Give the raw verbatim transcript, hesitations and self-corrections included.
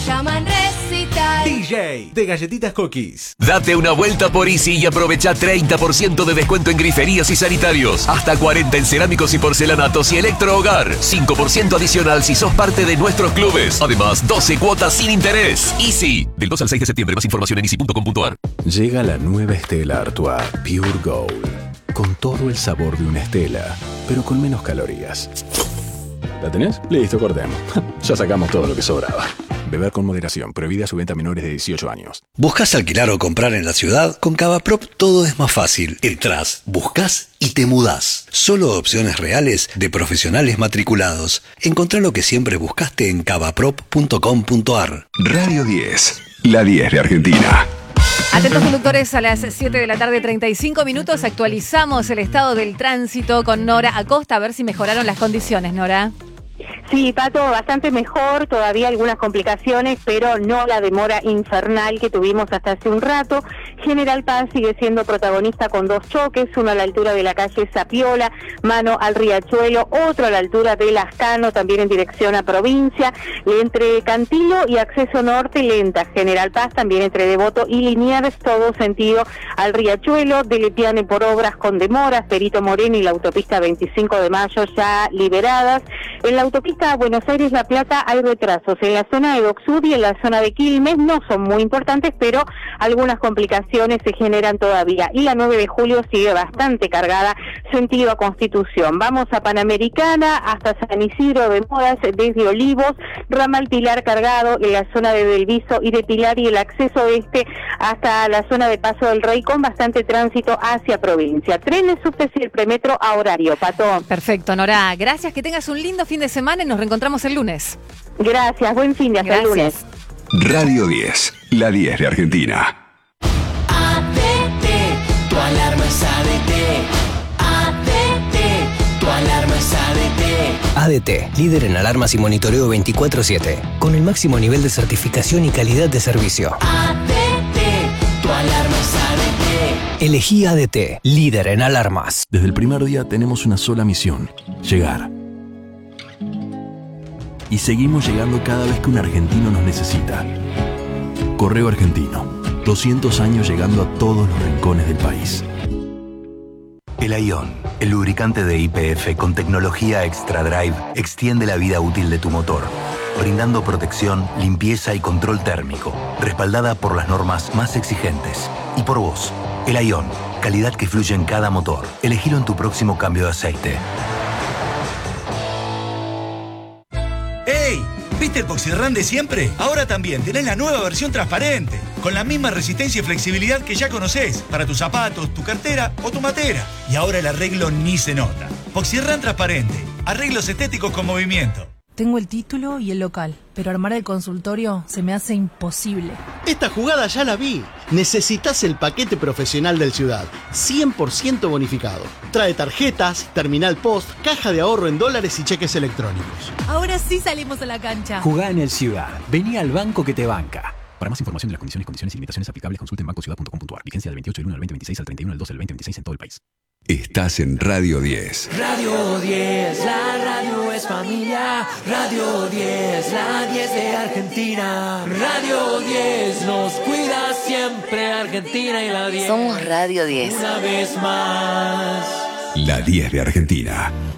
llaman Recital. D J de Galletitas Cookies. Date una vuelta por Easy y aprovecha treinta por ciento de descuento en griferías y sanitarios. Hasta cuarenta en cerámicos y porcelanatos y electrohogar. cinco por ciento adicional si sos parte de nuestros clubes. Además, doce cuotas sin interés. Easy. Del dos al seis de septiembre. Más información en easy punto com punto a r. Llega la nueva Stella Artois Pure Gold. Con todo el sabor de una Stella, pero con menos calorías. ¿La tenés? Listo, cortemos. Ya sacamos todo lo que sobraba. Beber con moderación. Prohibida su venta a menores de dieciocho años. ¿Buscas alquilar o comprar en la ciudad? Con Cavaprop todo es más fácil. Entrás, buscas y te mudás. Solo opciones reales de profesionales matriculados. Encontrá lo que siempre buscaste en cavaprop punto com punto a r. Radio diez. La diez de Argentina. Atentos conductores, a las siete de la tarde, treinta y cinco minutos, actualizamos el estado del tránsito con Nora Acosta, a ver si mejoraron las condiciones, Nora. Sí, Pato, bastante mejor, todavía algunas complicaciones, pero no la demora infernal que tuvimos hasta hace un rato. General Paz sigue siendo protagonista con dos choques, uno a la altura de la calle Zapiola, mano al Riachuelo, otro a la altura de Lascano, también en dirección a Provincia, entre Cantillo y Acceso Norte, lenta. General Paz también entre Devoto y Liniers, todo sentido al Riachuelo, de Lepiane por obras con demoras, Perito Moreno y la autopista veinticinco de mayo ya liberadas. En la autopista Buenos Aires-La Plata hay retrasos en la zona de Dock Sud y en la zona de Quilmes, no son muy importantes, pero algunas complicaciones se generan todavía. Y la nueve de julio sigue bastante cargada, sentido a Constitución. Vamos a Panamericana, hasta San Isidro de Moras, desde Olivos, ramal Pilar cargado en la zona de Belviso y de Pilar, y el acceso este hasta la zona de Paso del Rey con bastante tránsito hacia Provincia. Trenes, subtes y el premetro a horario, Pato. Perfecto, Nora. Gracias, que tengas un lindo fin de semana y nos reencontramos el lunes. Gracias, buen fin de hasta el lunes. Radio diez, la diez de Argentina. A D T, tu alarma es A D T. A D T, tu alarma es A D T. A D T, líder en alarmas y monitoreo veinticuatro siete, con el máximo nivel de certificación y calidad de servicio. A D T, tu alarma es A D T. Elegí A D T, líder en alarmas. Desde el primer día tenemos una sola misión: llegar. Y seguimos llegando cada vez que un argentino nos necesita. Correo Argentino, doscientos años llegando a todos los rincones del país. El Ion, el lubricante de Y P F con tecnología Extra Drive, extiende la vida útil de tu motor, brindando protección, limpieza y control térmico, respaldada por las normas más exigentes. Y por vos, el Ion, calidad que fluye en cada motor. Elegilo en tu próximo cambio de aceite. ¡Ey! ¿Viste el Poxirrán de siempre? Ahora también tenés la nueva versión transparente, con la misma resistencia y flexibilidad que ya conocés, para tus zapatos, tu cartera o tu matera. Y ahora el arreglo ni se nota. Poxirrán transparente, arreglos estéticos con movimiento. Tengo el título y el local, pero armar el consultorio se me hace imposible. Esta jugada ya la vi. Necesitas el paquete profesional del Ciudad, cien por ciento bonificado. Trae tarjetas, terminal post, caja de ahorro en dólares y cheques electrónicos. Ahora sí salimos a la cancha. Jugá en el Ciudad. Vení al banco que te banca. Para más información de las condiciones, condiciones y limitaciones aplicables, consulte en banco ciudad punto com punto a r. Vigencia del veintiocho del uno al veinte veintiséis al treinta y uno del dos del veinte veintiséis en todo el país. Estás en Radio diez. Radio diez, la radio es familia. Radio diez, la diez de Argentina. Radio diez, nos cuida siempre Argentina y la diez. Somos Radio diez. Una vez más. La diez de Argentina.